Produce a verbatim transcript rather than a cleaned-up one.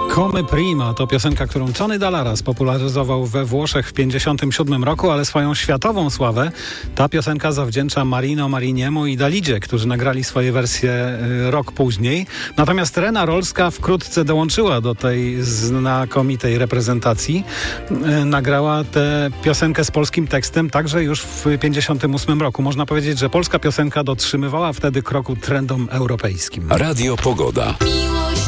Come Prima to piosenka, którą Tony Dallara spopularyzował we Włoszech w pięćdziesiątym siódmym roku, ale swoją światową sławę ta piosenka zawdzięcza Marino Mariniemu i Dalidzie, którzy nagrali swoje wersje rok później. Natomiast Rena Rolska wkrótce dołączyła do tej znakomitej reprezentacji. Nagrała tę piosenkę z polskim tekstem także już w pięćdziesiątym ósmym roku. Można powiedzieć, że polska piosenka dotrzymywała wtedy kroku trendom europejskim. Radio Pogoda.